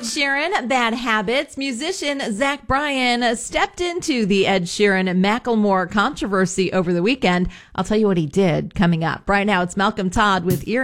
Sheeran, Bad Habits. Musician Zach Bryan stepped into the Ed Sheeran-Macklemore controversy over the weekend. I'll tell you what he did coming up. Right now, it's Malcolm Todd with Ear